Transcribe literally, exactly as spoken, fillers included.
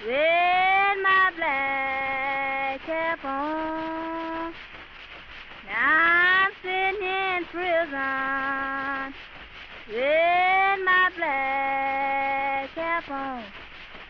with my black cap on. Now I'm sitting in prison with my black cap on.